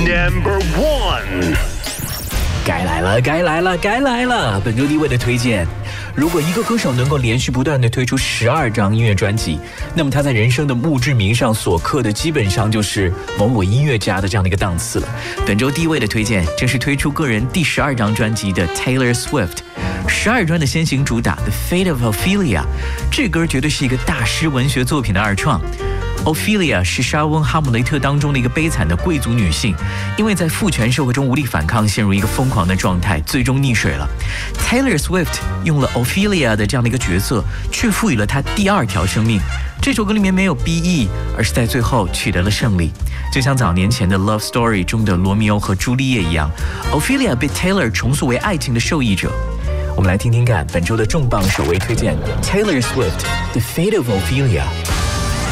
Number 1。 该来了！本周第一位的推荐，如果一个歌手能够连续不断地推出12张音乐专辑，那么他在人生的墓志铭上所刻的基本上就是某某音乐家的这样的一个档次了。本周第一位的推荐，正是推出个人第12张专辑的 Taylor Swift。12专的先行主打 The Fate of Ophelia， 这歌绝对是一个大师文学作品的二创。Ophelia 是莎翁《哈姆雷特》当中的一个悲惨的贵族女性，因为在父权社会中无力反抗，陷入一个疯狂的状态，最终溺水了。Taylor Swift 用了 Ophelia 的这样的一个角色，却赋予了她第二条生命。这首歌里面没有 BE， 而是在最后取得了胜利，就像早年前的 Love Story 中的罗密欧和朱丽叶一样， Ophelia 被 Taylor 重塑为爱情的受益者。我们来听听看本周的重磅首位推荐 Taylor Swift The Fate of Ophelia。